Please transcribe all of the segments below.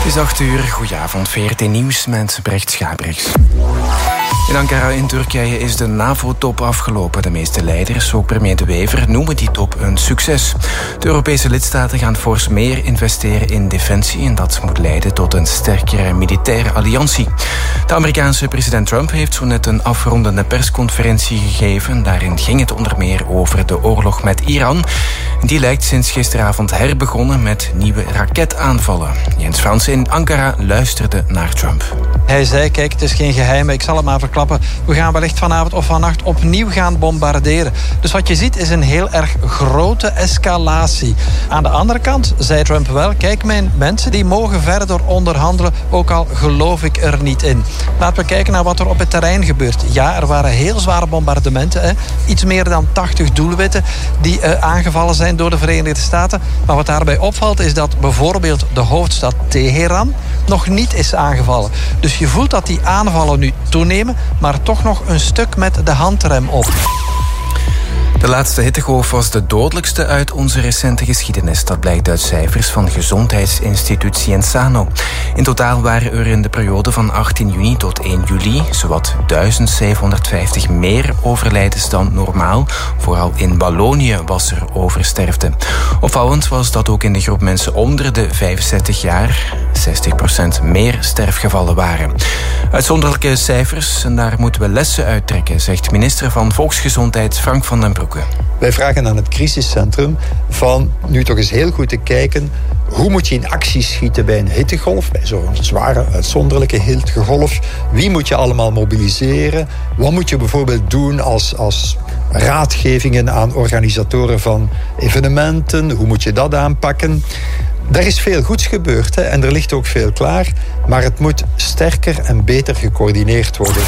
Het is 8:00, goedenavond, VRT Nieuws met Brecht Schabrichs. In Ankara in Turkije is de NAVO-top afgelopen. De meeste leiders, ook premier De Wever, noemen die top een succes. De Europese lidstaten gaan fors meer investeren in defensie en dat moet leiden tot een sterkere militaire alliantie. De Amerikaanse president Trump heeft zo net een afrondende persconferentie gegeven. Daarin ging het onder meer over de oorlog met Iran. Die lijkt sinds gisteravond herbegonnen met nieuwe raketaanvallen. Jens Frans in Ankara luisterde naar Trump. Hij zei, kijk, het is geen geheim, ik zal het maar verklappen. We gaan wellicht vanavond of vannacht opnieuw gaan bombarderen. Dus wat je ziet is een heel erg grote escalatie. Aan de andere kant zei Trump wel, kijk, mijn mensen die mogen verder onderhandelen, ook al geloof ik er niet in. Laten we kijken naar wat er op het terrein gebeurt. Ja, er waren heel zware bombardementen. Iets meer dan 80 doelwitten die aangevallen zijn door de Verenigde Staten. Maar wat daarbij opvalt is dat bijvoorbeeld de hoofdstad Teheran nog niet is aangevallen. Dus je voelt dat die aanvallen nu toenemen, maar toch nog een stuk met de handrem op. De laatste hittegolf was de dodelijkste uit onze recente geschiedenis. Dat blijkt uit cijfers van gezondheidsinstituut Cienzano. In totaal waren er in de periode van 18 juni tot 1 juli... zowat 1750 meer overlijdens dan normaal. Vooral in Wallonië was er oversterfte. Opvallend was dat ook in de groep mensen onder de 65 jaar... 60% meer sterfgevallen waren. Uitzonderlijke cijfers, en daar moeten we lessen uit trekken... zegt minister van Volksgezondheid Frank van den Broeke. Wij vragen aan het crisiscentrum van nu toch eens heel goed te kijken... hoe moet je in actie schieten bij een hittegolf, bij zo'n zware, uitzonderlijke hittegolf? Wie moet je allemaal mobiliseren? Wat moet je bijvoorbeeld doen als raadgevingen aan organisatoren van evenementen? Hoe moet je dat aanpakken? Er is veel goeds gebeurd en er ligt ook veel klaar, maar het moet sterker en beter gecoördineerd worden.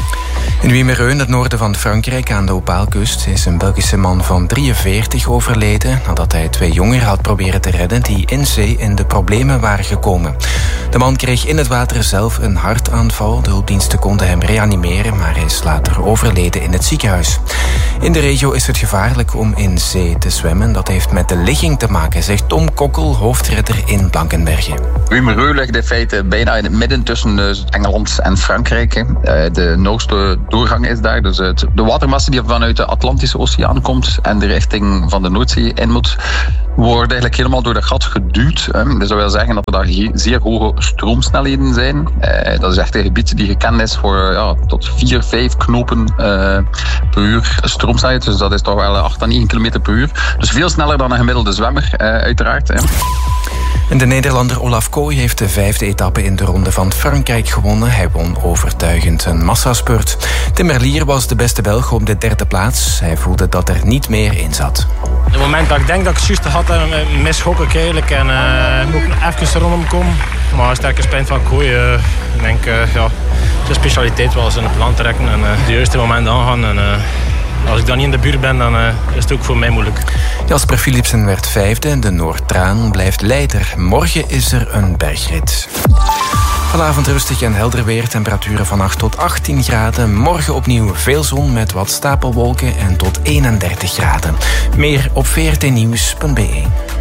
In Wimereux, het noorden van Frankrijk, aan de Opaalkust, is een Belgische man van 43 overleden nadat hij 2 jongeren had proberen te redden die in zee in de problemen waren gekomen. De man kreeg in het water zelf een hartaanval. De hulpdiensten konden hem reanimeren, maar hij is later overleden in het ziekenhuis. In de regio is het gevaarlijk om in zee te zwemmen. Dat heeft met de ligging te maken, zegt Tom Kokkel, hoofdredder in Blankenberge. Wimereux ligt in feite bijna in het midden tussen Engeland en Frankrijk. De noordste doorgang is daar. Dus de watermassa die vanuit de Atlantische Oceaan komt en de richting van de Noordzee in moet, wordt eigenlijk helemaal door dat gat geduwd. Dat wil zeggen dat er daar zeer hoge stroomsnelheden zijn. Dat is echt een gebied die gekend is voor tot 4-5 knopen per uur stroomsnelheid. Dus dat is toch wel 8 à 9 km per uur. Dus veel sneller dan een gemiddelde zwemmer, uiteraard. En de Nederlander Olaf Kooi heeft de 5e etappe in de Ronde van Frankrijk gewonnen. Hij won overtuigend een massaspurt. Tim Merlier was de beste Belg op de 3e plaats. Hij voelde dat er niet meer in zat. Op het moment dat ik denk dat ik het juist had, misschok ik eigenlijk. En moet ik even rondom komen. Maar een sterke sprint van Kooi. Ik denk, de specialiteit was in het plan trekken en het juiste moment aangaan. En, als ik dan niet in de buurt ben, dan is het ook voor mij moeilijk. Jasper Philipsen werd 5e en de Noord-Traan blijft leider. Morgen is er een bergrit. Vanavond rustig en helder weer, temperaturen van 8 tot 18 graden. Morgen opnieuw veel zon met wat stapelwolken en tot 31 graden. Meer op vrtnieuws.be.